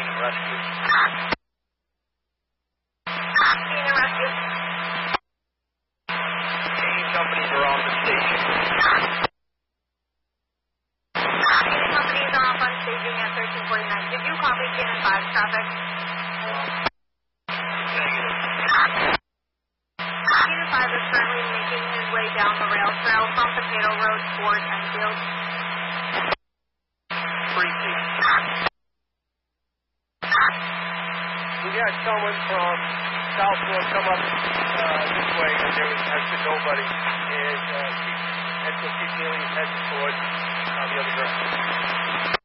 rescue. Senior rescue. Senior companies are off the station. Senior companies are off on staging at 1349. Did you copy Cannon 5 traffic? Negative. Cannon 5 is currently making his way down the rail trail from Potato Road toward Enfield. We had someone from Southfield come up this way, and there has been nobody. And Enfield keeps nearly heading towards the other direction.